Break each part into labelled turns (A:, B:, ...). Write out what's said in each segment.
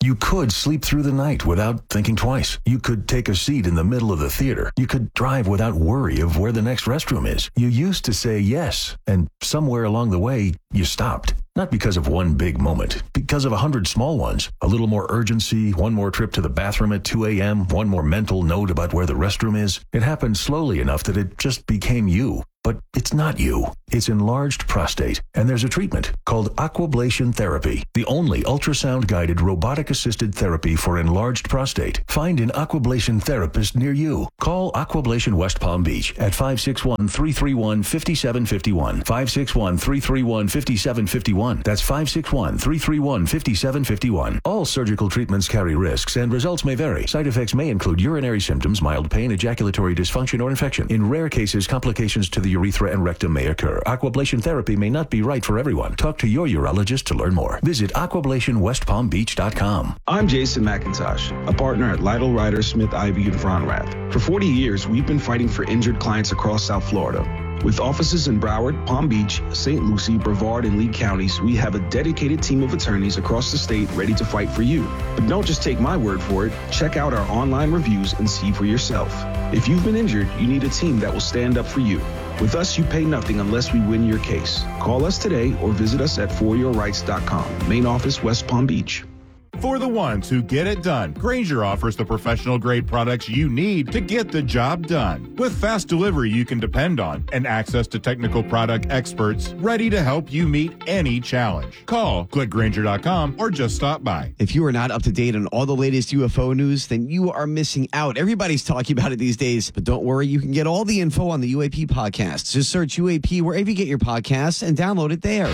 A: You could sleep through the night without thinking twice. You could take a seat in the middle of the theater. You could drive without worry of where the next restroom is. You used to say yes, and somewhere along the way, you stopped. Not because of one big moment, because of 100 small ones. A little more urgency, one more trip to the bathroom at 2 a.m., one more mental note about where the restroom is. It happened slowly enough that it just became you. But it's not you. It's enlarged prostate, and there's a treatment called Aquablation Therapy, the only ultrasound-guided robotic-assisted therapy for enlarged prostate. Find an Aquablation therapist near you. Call Aquablation West Palm Beach at 561-331-5751. 561-331-5751. That's 561-331-5751. All surgical treatments carry risks, and results may vary. Side effects may include urinary symptoms, mild pain, ejaculatory dysfunction, or infection. In rare cases, complications to the urethra and rectum may occur. Aquablation therapy may not be right for everyone. Talk to your urologist to learn more. Visit aquablationwestpalmbeach.com.
B: I'm Jason McIntosh, a partner at Lytle, Ryder, Smith, Ivey, and Fronrath. For 40 years, we've been fighting for injured clients across South Florida. With offices in Broward, Palm Beach, St. Lucie, Brevard, and Lee counties, we have a dedicated team of attorneys across the state ready to fight for you. But don't just take my word for it. Check out our online reviews and see for yourself. If you've been injured, you need a team that will stand up for you. With us, you pay nothing unless we win your case. Call us today or visit us at foryourrights.com. Main office, West Palm Beach.
C: For the ones who get it done, Grainger offers the professional-grade products you need to get the job done. With fast delivery you can depend on and access to technical product experts ready to help you meet any challenge. Call, click Grainger.com, or just stop by.
D: If you are not up to date on all the latest UFO news, then you are missing out. Everybody's talking about it these days, but don't worry, you can get all the info on the UAP podcast. Just search UAP wherever you get your podcasts and download it there.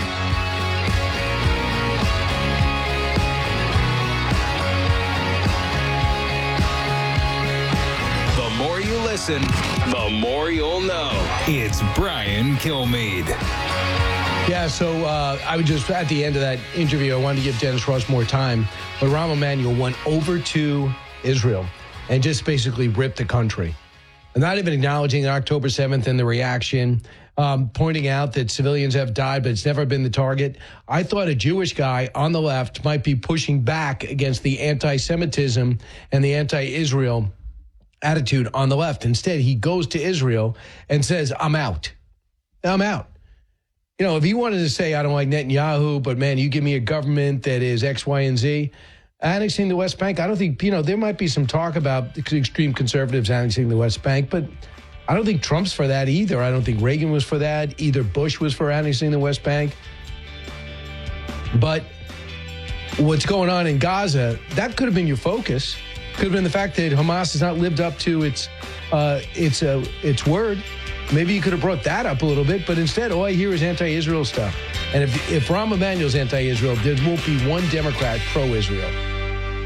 E: The more you'll know. It's Brian Kilmeade.
F: Yeah, so I would just, at the end of that interview, I wanted to give Dennis Ross more time. But Rahm Emanuel went over to Israel and just basically ripped the country. And not even acknowledging October 7th and the reaction, pointing out that civilians have died, but it's never been the target. I thought a Jewish guy on the left might be pushing back against the anti-Semitism and the anti-Israel attitude on the left. Instead, he goes to Israel and says, I'm out. I'm out. You know, if he wanted to say, I don't like Netanyahu, but man, you give me a government that is X, Y, and Z, annexing the West Bank, I don't think, there might be some talk about extreme conservatives annexing the West Bank, but I don't think Trump's for that either. I don't think Reagan was for that. Either Bush was for annexing the West Bank. But what's going on in Gaza, that could have been your focus. Could have been the fact that Hamas has not lived up to its word. Maybe you could have brought that up a little bit, but instead, all I hear is anti-Israel stuff. And if Rahm Emanuel's anti-Israel, there won't be one Democrat pro-Israel.